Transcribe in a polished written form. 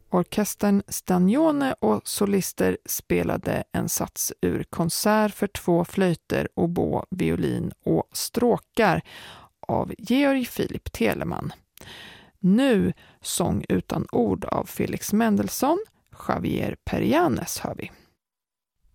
Orkestern Stagnone och solister spelade en sats ur konsert för 2 flöjter, oboe, violin och stråkar av Georg Philipp Telemann. Nu Sång utan ord av Felix Mendelssohn, Javier Perianes hör vi.